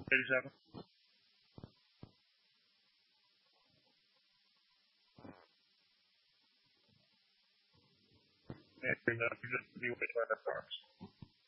37. And you just be with our farms.